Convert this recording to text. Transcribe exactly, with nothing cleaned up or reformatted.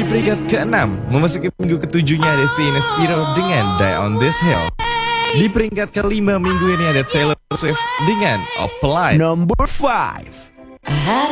Di peringkat keenam, memasuki minggu ketujuhnya ada Sienna Spiro dengan Die on This Hill. Di peringkat kelima minggu ini ada Taylor Swift dengan Apply. Number five.